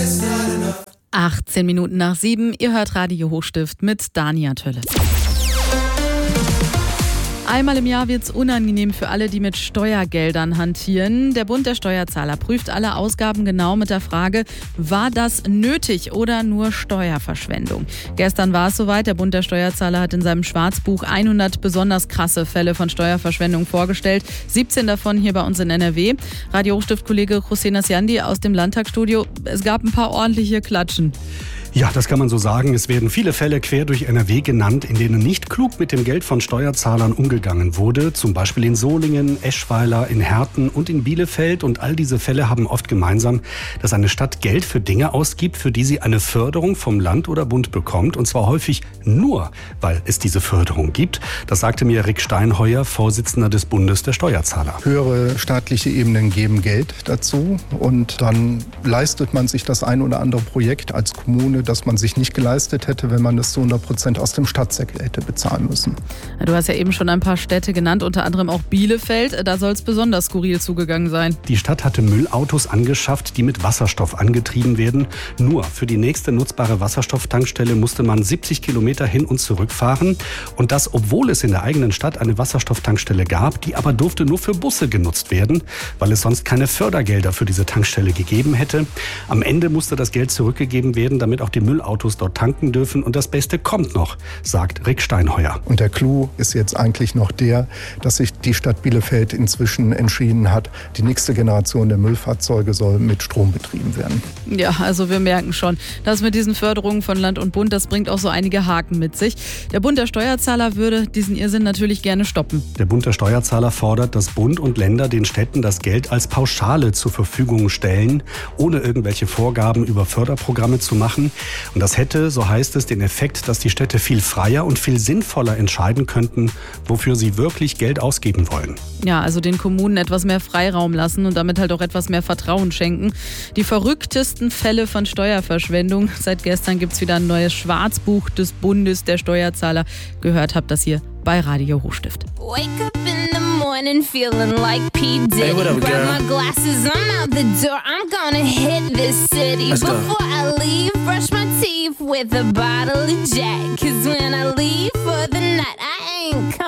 18 Minuten nach 7, ihr hört Radio Hochstift mit Dania Tölle. Einmal im Jahr wird es unangenehm für alle, die mit Steuergeldern hantieren. Der Bund der Steuerzahler prüft alle Ausgaben genau mit der Frage, war das nötig oder nur Steuerverschwendung? Gestern war es soweit. Der Bund der Steuerzahler hat in seinem Schwarzbuch 100 besonders krasse Fälle von Steuerverschwendung vorgestellt. 17 davon hier bei uns in NRW. Radio Hochstift-Kollege José Nasciandi aus dem Landtagsstudio. Es gab ein paar ordentliche Klatschen. Ja, das kann man so sagen. Es werden viele Fälle quer durch NRW genannt, in denen nicht klug mit dem Geld von Steuerzahlern umgegangen wurde. Zum Beispiel in Solingen, Eschweiler, in Herten und in Bielefeld. Und all diese Fälle haben oft gemeinsam, dass eine Stadt Geld für Dinge ausgibt, für die sie eine Förderung vom Land oder Bund bekommt. Und zwar häufig nur, weil es diese Förderung gibt. Das sagte mir Rick Steinheuer, Vorsitzender des Bundes der Steuerzahler. Höhere staatliche Ebenen geben Geld dazu und dann leistet man sich das ein oder andere Projekt als Kommune, das man sich nicht geleistet hätte, wenn man es zu 100% aus dem Stadtsäckel hätte bezahlen müssen. Du hast ja eben schon ein paar Städte genannt, unter anderem auch Bielefeld. Da soll es besonders skurril zugegangen sein. Die Stadt hatte Müllautos angeschafft, die mit Wasserstoff angetrieben werden. Nur für die nächste nutzbare Wasserstofftankstelle musste man 70 Kilometer hin und zurück fahren. Und das, obwohl es in der eigenen Stadt eine Wasserstofftankstelle gab, die aber durfte nur für Busse genutzt werden, weil es sonst keine Fördergelder für diese Tankstelle gegeben hätte. Am Ende musste das Geld zurückgegeben werden, damit auch die Müllautos dort tanken dürfen. Und das Beste kommt noch, sagt Rick Steinheuer. Und der Clou ist jetzt eigentlich noch der, dass sich die Stadt Bielefeld inzwischen entschieden hat, die nächste Generation der Müllfahrzeuge soll mit Strom betrieben werden. Ja, also wir merken schon, dass mit diesen Förderungen von Land und Bund, das bringt auch so einige Haken mit sich. Der Bund der Steuerzahler würde diesen Irrsinn natürlich gerne stoppen. Der Bund der Steuerzahler fordert, dass Bund und Länder den Städten das Geld als Pauschale zur Verfügung stellen, ohne irgendwelche Vorgaben über Förderprogramme zu machen. Und das hätte, so heißt es, den Effekt, dass die Städte viel freier und viel sinnvoller entscheiden könnten, wofür sie wirklich Geld ausgeben wollen. Ja, also den Kommunen etwas mehr Freiraum lassen und damit halt auch etwas mehr Vertrauen schenken. Die verrücktesten Fälle von Steuerverschwendung. Seit gestern gibt es wieder ein neues Schwarzbuch des Bundes der Steuerzahler. Gehört habt das hier bei Radio Hochstift. Wake up in the morning feeling like P. Diddy. Hey, what up, girl? Grab my glasses, I'm out the door. I'm gonna hit this city. Let's go. Before I leave, brush my teeth with a bottle of Jack. 'Cause when I leave for the night, I ain't coming.